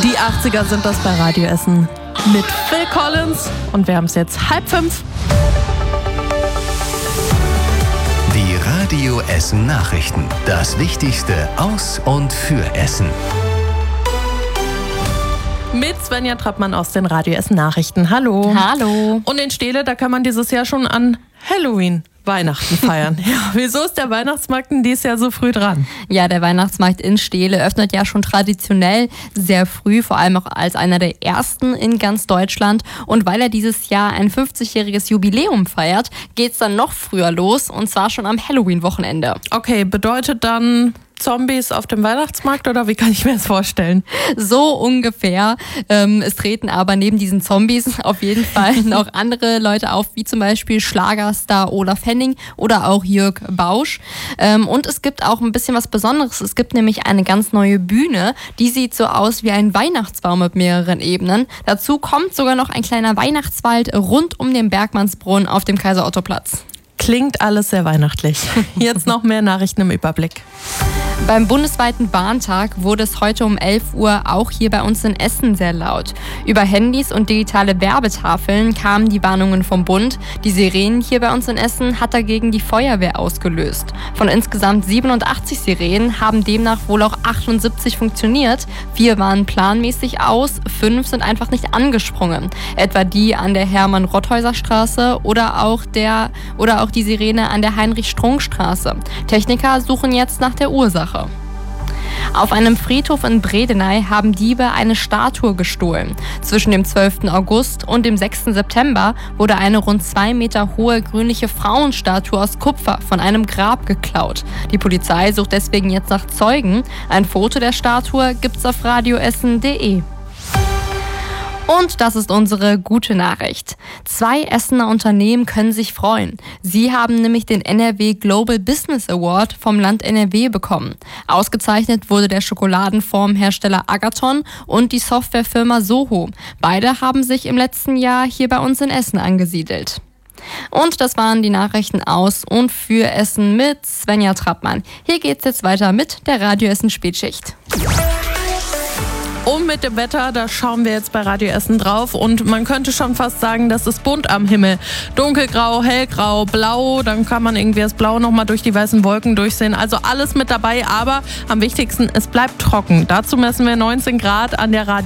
Die 80er sind das bei Radio Essen mit Phil Collins und wir haben es jetzt 4:30. Die Radio Essen Nachrichten. Das Wichtigste aus und für Essen. Mit Svenja Trappmann aus den Radio Essen Nachrichten. Hallo. Hallo. Und in Steele, da kann man dieses Jahr schon an Halloween Weihnachten feiern. Ja, wieso ist der Weihnachtsmarkt denn dieses Jahr so früh dran? Ja, der Weihnachtsmarkt in Steele öffnet ja schon traditionell sehr früh, vor allem auch als einer der ersten in ganz Deutschland. Und weil er dieses Jahr ein 50-jähriges Jubiläum feiert, geht's dann noch früher los, und zwar schon am Halloween-Wochenende. Okay, bedeutet dann Zombies auf dem Weihnachtsmarkt oder wie kann ich mir das vorstellen? So ungefähr. Es treten aber neben diesen Zombies auf jeden Fall noch andere Leute auf, wie zum Beispiel Schlagerstar Olaf Henning oder auch Jörg Bausch. Und es gibt auch ein bisschen was Besonderes. Es gibt nämlich eine ganz neue Bühne, die sieht so aus wie ein Weihnachtsbaum mit mehreren Ebenen. Dazu kommt sogar noch ein kleiner Weihnachtswald rund um den Bergmannsbrunnen auf dem Kaiser-Otto-Platz. Klingt alles sehr weihnachtlich. Jetzt noch mehr Nachrichten im Überblick. Beim bundesweiten Bahntag wurde es heute um 11 Uhr auch hier bei uns in Essen sehr laut. Über Handys und digitale Werbetafeln kamen die Warnungen vom Bund. Die Sirenen hier bei uns in Essen hat dagegen die Feuerwehr ausgelöst. Von insgesamt 87 Sirenen haben demnach wohl auch 78 funktioniert. 4 waren planmäßig aus, 5 sind einfach nicht angesprungen. Etwa die an der Hermann-Rotthäuser-Straße oder auch die Sirene an der Heinrich-Strunk-Straße. Techniker suchen jetzt nach der Ursache. Auf einem Friedhof in Bredeney haben Diebe eine Statue gestohlen. Zwischen dem 12. August und dem 6. September wurde eine rund 2 Meter hohe grünliche Frauenstatue aus Kupfer von einem Grab geklaut. Die Polizei sucht deswegen jetzt nach Zeugen. Ein Foto der Statue gibt's auf radioessen.de. Und das ist unsere gute Nachricht. 2 Essener Unternehmen können sich freuen. Sie haben nämlich den NRW Global Business Award vom Land NRW bekommen. Ausgezeichnet wurde der Schokoladenformhersteller Agathon und die Softwarefirma Soho. Beide haben sich im letzten Jahr hier bei uns in Essen angesiedelt. Und das waren die Nachrichten aus und für Essen mit Svenja Trappmann. Hier geht's jetzt weiter mit der Radio Essen Spätschicht. Und mit dem Wetter, da schauen wir jetzt bei Radio Essen drauf und man könnte schon fast sagen, das ist bunt am Himmel. Dunkelgrau, hellgrau, blau, dann kann man irgendwie das Blau nochmal durch die weißen Wolken durchsehen. Also alles mit dabei, aber am wichtigsten, es bleibt trocken. Dazu messen wir 19 Grad an der Radio